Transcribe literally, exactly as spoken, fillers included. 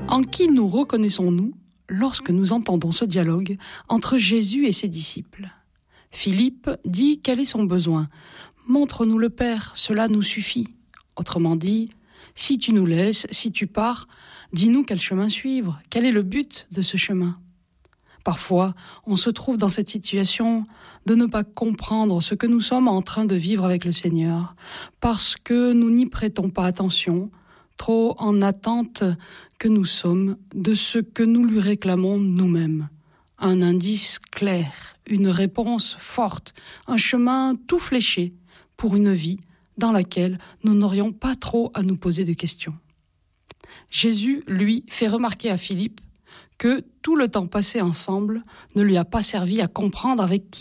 En qui nous reconnaissons-nous lorsque nous entendons ce dialogue entre Jésus et ses disciples ? Philippe dit quel est son besoin. « Montre-nous le Père, cela nous suffit. » Autrement dit, si tu nous laisses, si tu pars, dis-nous quel chemin suivre, quel est le but de ce chemin. Parfois, on se trouve dans cette situation de ne pas comprendre ce que nous sommes en train de vivre avec le Seigneur, parce que nous n'y prêtons pas attention, trop en attente que nous sommes de ce que nous lui réclamons nous-mêmes. Un indice clair, une réponse forte, un chemin tout fléché pour une vie dans laquelle nous n'aurions pas trop à nous poser de questions. Jésus, lui, fait remarquer à Philippe que tout le temps passé ensemble ne lui a pas servi à comprendre avec qui